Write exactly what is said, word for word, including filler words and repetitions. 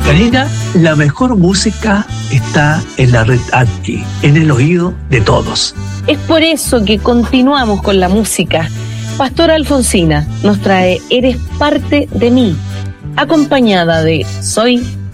Karina, la mejor música está en la red Archi, en el oído de todos. Es por eso que continuamos con la música. Pastora Alfonsina nos trae Eres parte de mí, acompañada de Soy